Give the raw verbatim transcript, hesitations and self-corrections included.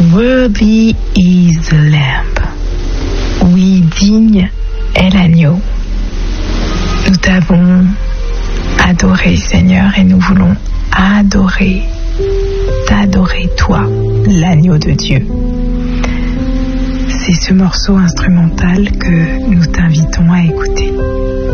Worthy is the Lamb. Oui, digne est l'agneau. Nous t'avons adoré, Seigneur, et nous voulons adorer, t'adorer, toi, l'agneau de Dieu. C'est ce morceau instrumental que nous t'invitons à écouter.